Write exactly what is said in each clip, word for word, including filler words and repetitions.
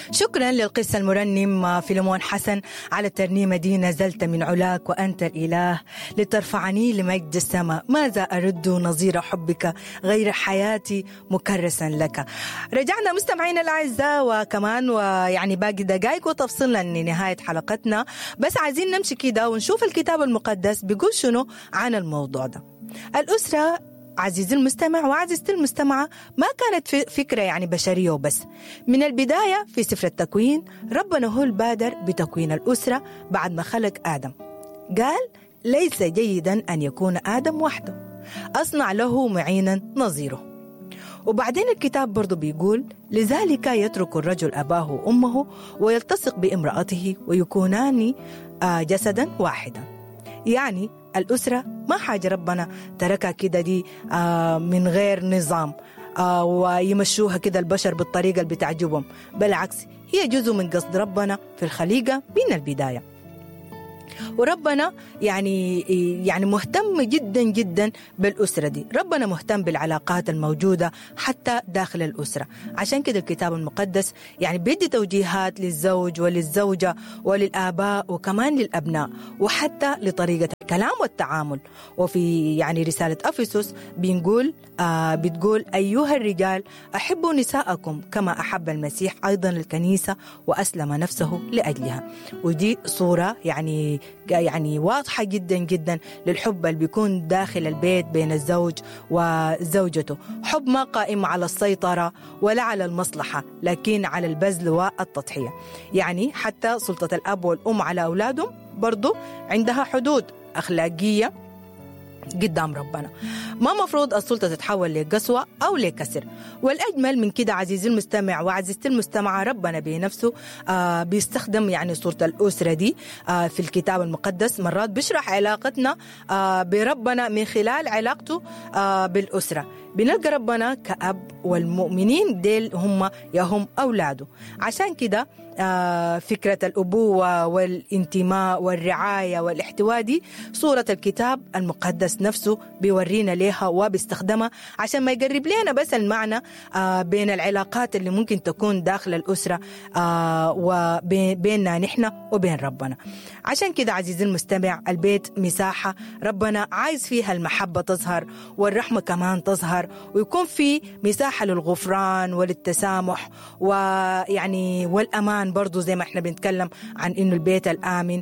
شكرا للقس المرنم فيلمون حسن على الترنيمة دي. نزلت من علاك وأنت الإله لترفعني لمجد السماء، ماذا أرد نظير حبك غير حياتي مكرسا لك. رجعنا مستمعينا الأعزاء، وكمان ويعني باقي دقائق وتفصلنا لنهاية حلقتنا، بس عايزين نمشي كده ونشوف الكتاب المقدس بيقول شنو عن الموضوع ده. الأسرة عزيزي المستمع وعزيزتي المستمعة ما كانت فكرة يعني بشرية وبس. من البداية في سفر التكوين ربنا هو البادر بتكوين الأسرة بعد ما خلق آدم. قال ليس جيدا أن يكون آدم وحده، أصنع له معينا نظيره. وبعدين الكتاب برضو بيقول لذلك يترك الرجل أباه وأمه ويلتصق بامرأته ويكونان جسدا واحدا. يعني الأسرة ما حاجة ربنا تركها كده دي من غير نظام ويمشوها كده البشر بالطريقة اللي بتعجبهم، بالعكس هي جزء من قصد ربنا في الخليقة من البداية. وربنا يعني يعني مهتم جدا جدا بالأسرة دي. ربنا مهتم بالعلاقات الموجودة حتى داخل الأسرة. عشان كده الكتاب المقدس يعني بيدي توجيهات للزوج وللزوجة وللآباء وكمان للأبناء، وحتى لطريقة الكلام والتعامل. وفي يعني رسالة أفسس بنقول آه بتقول أيها الرجال أحبوا نساءكم كما أحب المسيح أيضا الكنيسة وأسلم نفسه لأجلها. ودي صورة يعني يعني واضحة جدا جدا للحب اللي بيكون داخل البيت بين الزوج وزوجته. حب ما قائم على السيطرة ولا على المصلحة، لكن على البذل والتضحية. يعني حتى سلطة الأب والأم على أولادهم برضو عندها حدود أخلاقية قدام ربنا. ما مفروض السلطة تتحول لقسوة أو لكسر. والأجمل من كده عزيزي المستمع وعزيزتي المستمعة، ربنا بنفسه آه بيستخدم يعني صورة الأسرة دي آه في الكتاب المقدس. مرات بيشرح علاقتنا آه بربنا من خلال علاقته آه بالأسرة. بنلقى ربنا كأب، والمؤمنين ديل هم يهم أولاده. عشان كده آه فكرة الأبوة والانتماء والرعاية والاحتواء دي صورة الكتاب المقدس نفسه بيورينا ليها وبيستخدمها عشان ما يقرب لنا بس المعنى آه بين العلاقات اللي ممكن تكون داخل الأسرة آه وبيننا نحن وبين ربنا. عشان كده عزيزي المستمع، البيت مساحة ربنا عايز فيها المحبة تظهر والرحمة كمان تظهر، ويكون في مساحة للغفران وللتسامح ويعني والأمان برضو، زي ما احنا بنتكلم عن إنه البيت الآمن.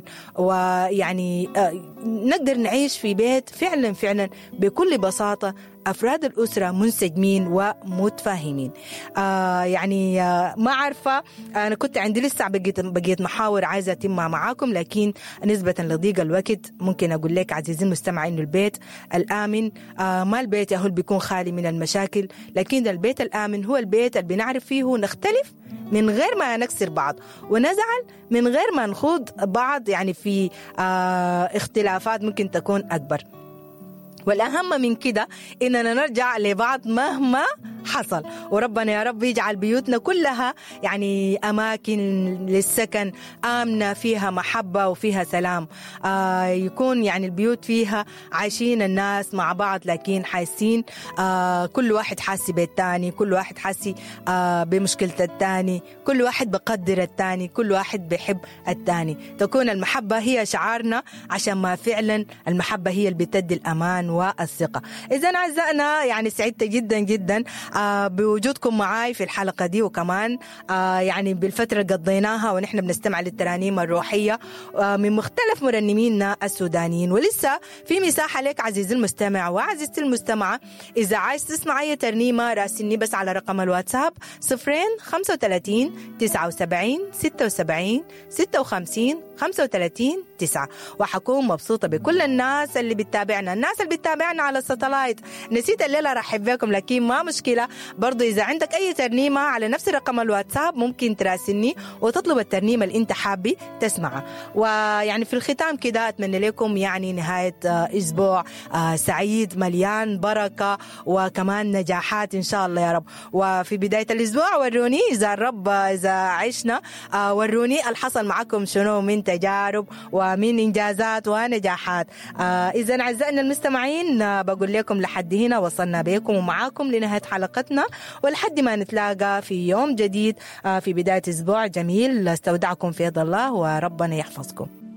ويعني آه نقدر نعيش في بيت فعلا فعلا بكل بساطة أفراد الأسرة منسجمين ومتفاهمين. آه يعني آه ما عارفة، أنا كنت عندي لسه بقيت, بقيت محاور عايزة أتمها معاكم، لكن نسبة لضيق الوقت ممكن أقول لك عزيزي المستمع إنه البيت الآمن آه ما البيت يهو بيكون خالي من المشاكل، لكن البيت الآمن هو البيت اللي بنعرف فيه نختلف من غير ما نكسر بعض، ونزعل من غير ما نخوض بعض يعني في آه اختلافات ممكن تكون أكبر. والأهم من كده إننا نرجع لبعض مهما حصل. وربنا يا رب يجعل بيوتنا كلها يعني أماكن للسكن آمنة فيها محبة وفيها سلام. آه يكون يعني البيوت فيها عايشين الناس مع بعض، لكن حاسين آه كل واحد حاسي بالتاني، كل واحد حاسي آه بمشكلة التاني، كل واحد بقدر التاني، كل واحد بيحب التاني. تكون المحبة هي شعارنا، عشان ما فعلا المحبة هي اللي بتدي الأمان والثقة. إذن أعزائنا يعني سعدت جدا جدا آه بوجودكم معاي في الحلقة دي، وكمان آه يعني بالفترة اللي قضيناها ونحن بنستمع للترانيم الروحية آه من مختلف مرنمينا السودانيين. ولسه في مساحة لك عزيزي المستمع وعزيزتي المستمعة، إذا عايز تسمع أي ترنيمة راسلني بس على رقم الواتساب صفرين خمسة وثلاثين تسعة وسبعين ستة وسبعين ستة وخمسين خمسة وثلاثين تسعة. وحكون مبسوطة بكل الناس اللي بتتابعنا، الناس اللي بتتابعنا على الساتلايت. نسيت الليلة رحب بكم، لكن ما مشكلة برضو. إذا عندك أي ترنيمة على نفس رقم الواتساب ممكن تراسلني وتطلب الترنيمة اللي أنت حابي تسمعها. ويعني في الختام كده أتمنى لكم يعني نهاية أسبوع سعيد مليان بركة وكمان نجاحات إن شاء الله يا رب. وفي بداية الأسبوع وروني إذا الرب إذا عشنا وروني الحصل معكم شنو من تجارب ومن إنجازات ونجاحات. إذا أعزائنا المستمعين بقول لكم لحد هنا وصلنا بكم ومعاكم لنهاية حلقة حلقتنا، ولحد ما نتلاقى في يوم جديد في بداية أسبوع جميل، استودعكم في يد الله وربنا يحفظكم.